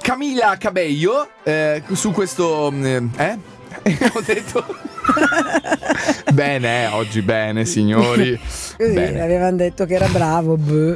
Camila Cabello su questo ho detto bene, oggi bene, signori. Così bene. avevano detto che era bravo.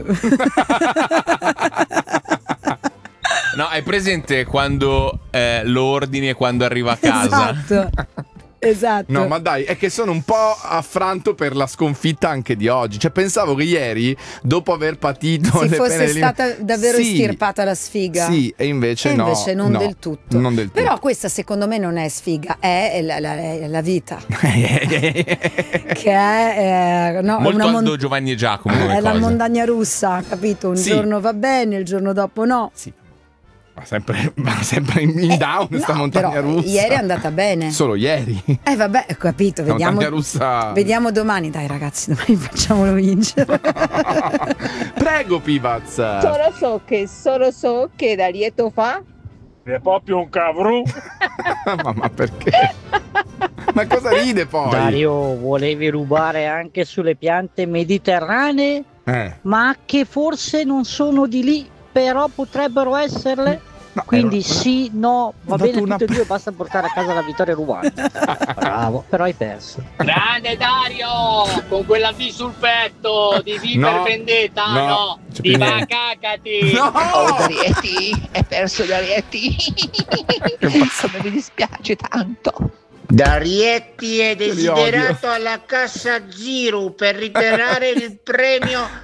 No, hai presente quando lo ordini e quando arriva a casa? Esatto. No, ma dai, è che sono un po' affranto per la sconfitta anche di oggi. Cioè, pensavo che ieri, dopo aver patito si le fosse pene stata davvero estirpata la sfiga. Sì, e invece no. Non no, del tutto. Non del tutto. Però questa secondo me non è sfiga, è la vita. Che è molto Aldo, Giovanni e Giacomo. È la cosa. montagna russa, capito? Un giorno va bene, il giorno dopo no. Sì. Ma sempre in down sta montagna però russa. Ieri è andata bene. Solo ieri. Vabbè, ho capito. Vediamo, montagna russa. Vediamo domani. Dai ragazzi, domani facciamolo vincere. Prego, Pivaz. Solo so che da lieto fa. È proprio un cavrù. Ma perché? Ma cosa ride poi? Dario, volevi rubare anche sulle piante mediterranee, ma che forse non sono di lì, però potrebbero esserle. No, quindi sì, no, va bene una... tutte e due, basta portare a casa la vittoria rubata. Bravo, però hai perso. Grande Dario, con quella V sul petto di V per vendetta, no, di va cacati. No! Oh Darietti, è perso Darietti. Come mi dispiace tanto. Darietti è desiderato alla Cassa Giro per ritirare il premio.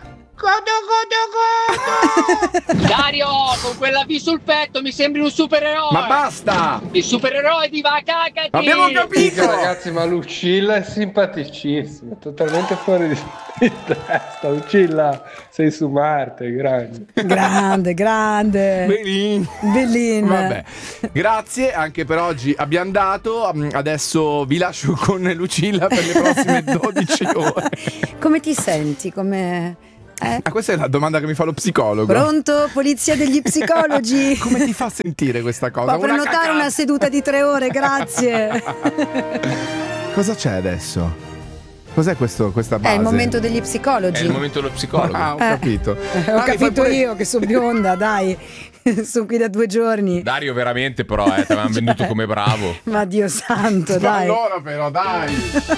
Godo. Dario, con quella V sul petto mi sembri un supereroe. Ma basta! Il supereroe di va cacati. Abbiamo capito! Ragazzi, ma Lucilla è simpaticissima, totalmente fuori di testa. Lucilla, sei su Marte, grande. Grande. Bellin. Vabbè, grazie anche per oggi. Abbiamo dato. Adesso vi lascio con Lucilla per le prossime 12 ore. Come ti senti? Questa è la domanda che mi fa lo psicologo. Pronto? Polizia degli psicologi. Come ti fa sentire questa cosa? Può prenotare una seduta di 3 ore, grazie. Cosa c'è adesso? Cos'è questa base? È il momento degli psicologi. È il momento dello psicologo. Ho capito. Ho capito io che sono bionda, dai. Sono qui da 2 giorni. Dario veramente però, ti avevano venduto come bravo. Ma Dio santo, dai. Ma allora però, dai.